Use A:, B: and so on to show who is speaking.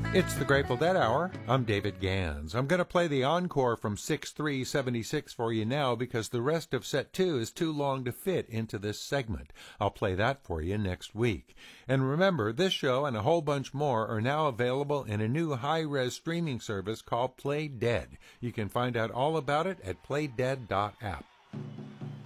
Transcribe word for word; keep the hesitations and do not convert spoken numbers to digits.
A: It's the Grateful Dead Hour. I'm David Gans. I'm going to play the encore from six three seventy-six for you now because the rest of set two is too long to fit into this segment. I'll play that for you next week. And remember, this show and a whole bunch more are now available in a new high-res streaming service called Play Dead. You can find out all about it at play dead dot app.